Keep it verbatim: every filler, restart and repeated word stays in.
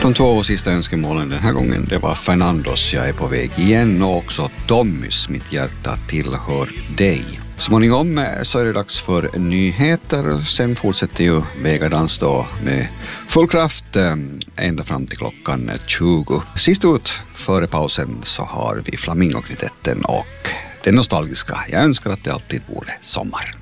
De två sista önskemålen den här gången, det var Fernandos, jag är på väg igen, och också Tommys, mitt hjärta tillhör dig. Småningom så är det dags för nyheter. Sen fortsätter ju Vegadans då med full kraft ända fram till klockan tjugo. Sist ut före pausen så har vi Flamingokvintetten och det nostalgiska. Jag önskar att det alltid vore sommar.